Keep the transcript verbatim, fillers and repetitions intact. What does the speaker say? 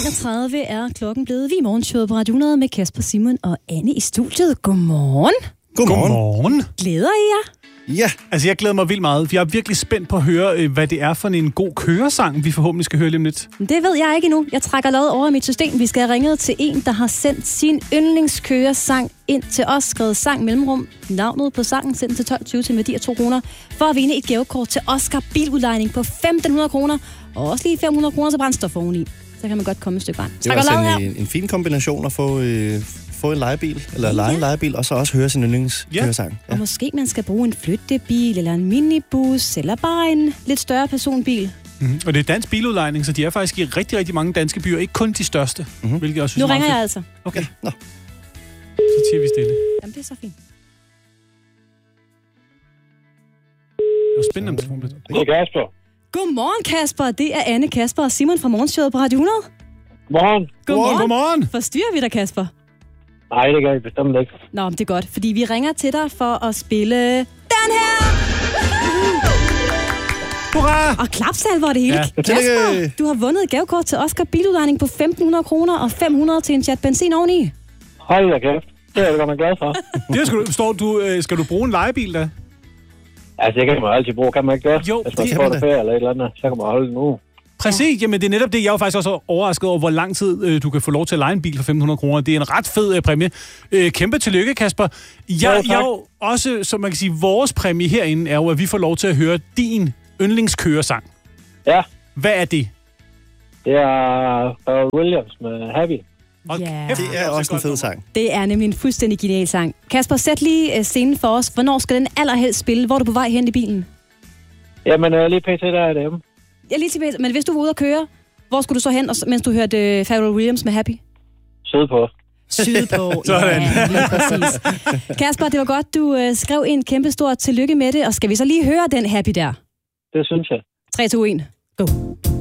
enogtredive er klokken blevet. Vi er morgenshowet på Radio hundrede med Kasper, Simon og Anne i studiet. Godmorgen. Godmorgen. Godmorgen. Glæder I jer? Ja. Altså, jeg glæder mig vildt meget. Jeg er virkelig spændt på at høre, hvad det er for en god køresang, vi forhåbentlig skal høre lige om lidt. Det ved jeg ikke endnu. Jeg trækker lod over i mit system. Vi skal have ringet til en, der har sendt sin yndlingskøresang ind til os. Skrevet sang mellemrum. Navnet på sangen sendt til tolv tyve til en værdi af to kroner. For at vinde et gavekort til Oscar biludlejning på femten hundrede kroner. Og også lige fem hundrede kroner til brændstof oveni. Så kan man godt komme et stykke vej. Det er også en, en fin kombination at få, øh, få en lejebil, eller lege en lejebil, og så også høre sin yndlingskøresang. Ja. Ja. Og måske man skal bruge en flyttebil, eller en minibus, eller bare en lidt større personbil. Mm-hmm. Og det er dansk biludlejning, så de er faktisk i rigtig, rigtig mange danske byer. Ikke kun de største, mm-hmm. hvilket jeg også synes nu ringer jeg altså. Okay, nå. Så siger vi stille. Jamen, det er så fint. Det var spændende om telefonen. Det er Kasper. Godmorgen, Kasper. Det er Anne, Kasper og Simon fra Morgenshowet på Radio hundrede. Godmorgen. Godmorgen. Godmorgen. Forstyrrer vi dig, Kasper? Nej, det gør jeg bestemt ikke. Nå, men det er godt, fordi vi ringer til dig for at spille den her. Hurra! Og klapsalver det hele. Ja. Kasper, du har vundet et gavekort til Oscar biludlejning på femten hundrede kroner og fem hundrede til en chat benzin oveni. Hold da kæft. Det er jeg godt nok glad for. Det skal du, står, du, øh, skal du bruge en lejebil da? Altså, det kan man altid bruge, kan man ikke det? Jo, Hvis man det får kan det ferie eller et eller andet, så kan man holde den uge. Præcis, jamen det er netop det. Jeg er jo faktisk også overrasket over, hvor lang tid øh, du kan få lov til at leje en bil for femten hundrede kroner. Det er en ret fed øh, præmie. Øh, kæmpe tillykke, Kasper. Jeg, jo, jeg er jo også, som man kan sige, vores præmie herinde er jo, at vi får lov til at høre din yndlingskøresang. Ja. Hvad er det? Det er Pharrell Williams med Happy. Og Ja. Det er også en fed sang. Det er nemlig en fuldstændig genial sang. Kasper, sæt lige scenen for os. Hvornår skal den allerhelst spille? Hvor er du på vej hen i bilen? Jamen, øh, lige pt. Der er det hjemme. Jeg lige tilbage, men hvis du var ude at køre, hvor skulle du så hen, mens du hørte uh, Pharrell Williams med Happy? Sydpå. Sydpå, Sådan. ja, lige præcis. Kasper, det var godt, du uh, skrev en kæmpe stor tillykke med det, og skal vi så lige høre den Happy der? Det synes jeg. tre, to, et, go.